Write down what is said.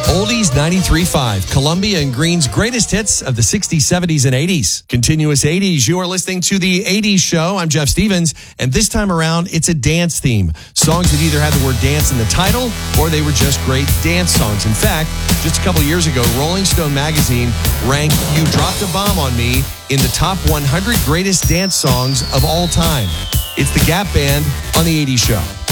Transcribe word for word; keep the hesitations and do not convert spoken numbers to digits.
Oldies ninety-three point five, Columbia and Green's greatest hits of the sixties, seventies, and eighties. Continuous eighties, you are listening to The eighties Show. I'm Jeff Stevens, and this time around, it's a dance theme. Songs that either had the word dance in the title, or they were just great dance songs. In fact, just a couple years ago, Rolling Stone magazine ranked You Dropped a Bomb on Me in the top one hundred greatest dance songs of all time. It's the Gap Band on The eighties Show.